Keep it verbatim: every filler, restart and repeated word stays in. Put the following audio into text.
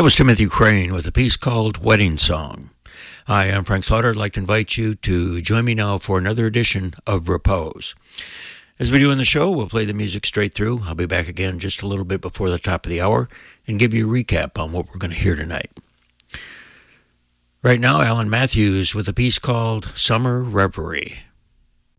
That was Timothy Crane with a piece called Wedding Song. Hi, I'm Frank Slaughter. I'd like to invite you to join me now for another edition of Repose. As we do in the show, we'll play the music straight through. I'll be back again just a little bit before the top of the hour and give you a recap on what we're going to hear tonight. Right now, Alan Matthews with a piece called Summer Reverie.